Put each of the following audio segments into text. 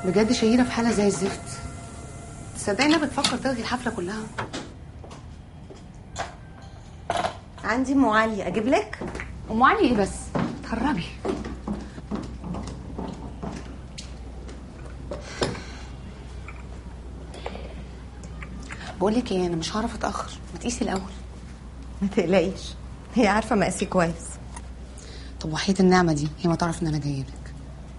بجد شهيرة في حالة زي الزفت. تصدقي انها بتفكر تلغي الحفلة كلها. عندي ام علي، اجيب لك؟ ام علي ايه بس؟ تهربي. بقول لك ايه، انا مش هعرف اتاخر، ما تقيسي الاول. ما تقلقيش، هي عارفه مقاسي كويس. طب وحياة النعمه دي هي ما تعرف ان انا جايه لك.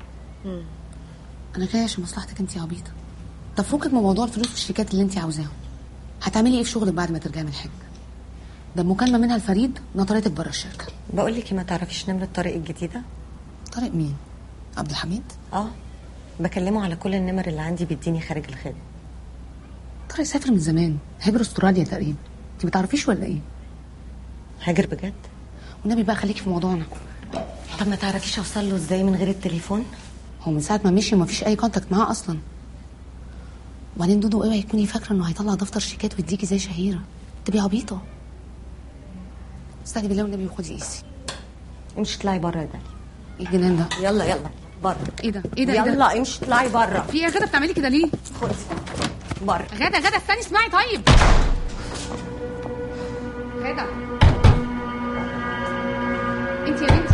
انا جايه عشان مصلحتك انت يا عبيطه. طب فكك من موضوع الفلوس والشيكات اللي انت عاوزاهم. هتعملي ايه في شغلك بعد ما ترجعي من الحج؟ ده مكالمه منها لفريد نطرتك بره الشركه. بقول لك ما تعرفيش نمره طارق الجديده؟ طارق مين؟ عبد الحميد؟ بكلمه على كل النمر اللي عندي بيديني خارج الخدمه. طارق سافر من زمان، هاجر استراليا تقريبا. انت ما تعرفيش ولا ايه؟ هاجر بجد؟ والنبي بقى خليكي في موضوعنا. طب ما تعرفيش اوصل له ازاي من غير التليفون؟ هو من ساعه ما مشي وما فيش اي كونتاكت معاه اصلا. وبعدين دودو اوعي تكوني فاكره انه هيطلع دفتر شيكات ويديكي زي شهيره. تبقي عبيطه. استهدي بالله والنبي وخدي قيسي. امشي اطلعي بره يا داليا. ايه الجنان ده؟ يلا بره. ايه ده؟ يلا امشي اطلعي بره. في ايه يا غدا بتعملي كده ليه؟ خدي بره. غدا استني اسمعي طيب. غدا انت يا بنتي